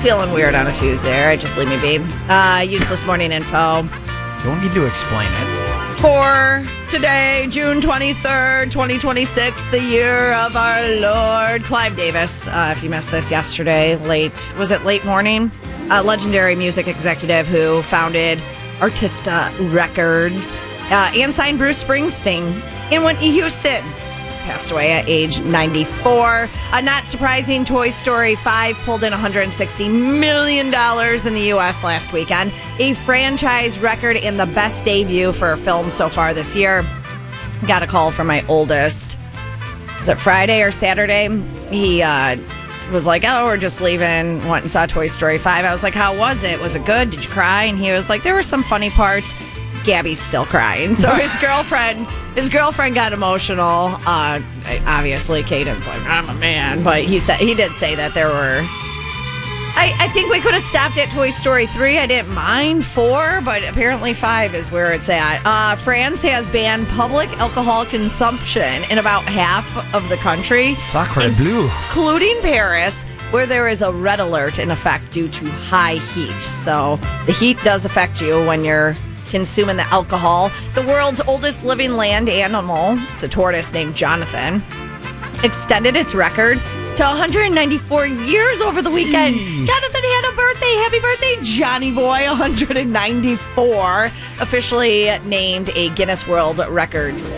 Feeling weird on a Tuesday. All right, just leave me be. Useless morning info. Don't need to explain it. For today, June 23rd, 2026, the year of our Lord. Clive Davis, if you missed this yesterday, late morning? Legendary music executive who founded Arista Records and signed Bruce Springsteen in Whitney Houston. Passed away at age 94. Not surprising, Toy Story 5 pulled in $160 million in the U.S. last weekend. A franchise record and the best debut for a film so far this year. Got a call from my oldest. Was it Friday or Saturday? He was like, oh, we're just leaving. Went and saw Toy Story 5. I was like, how was it? Was it good? Did you cry? And he was like, there were some funny parts. Gabby's still crying. So his girlfriend got emotional. Obviously, Caden's like, I'm a man. But he did say that there were... I think we could have stopped at Toy Story 3. I didn't mind 4, but apparently 5 is where it's at. France has banned public alcohol consumption in about half of the country. Sacre bleu. Including Paris, where there is a red alert in effect due to high heat. So the heat does affect you when you're consuming the alcohol. The world's oldest living land animal, it's a tortoise named Jonathan, extended its record to 194 years over the weekend. Jonathan had a birthday. Happy birthday, Johnny Boy. 194. Officially named a Guinness World Records